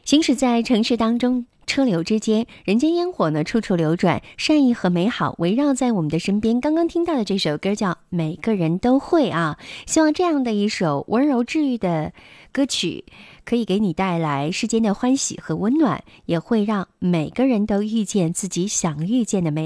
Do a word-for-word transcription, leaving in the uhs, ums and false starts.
行驶在城市当中，车流之间，人间烟火呢处处流转，善意和美好围绕在我们的身边。刚刚听到的这首歌叫《每个人都会》啊，希望这样的一首温柔治愈的歌曲，可以给你带来世间的欢喜和温暖，也会让每个人都遇见自己想遇见的美。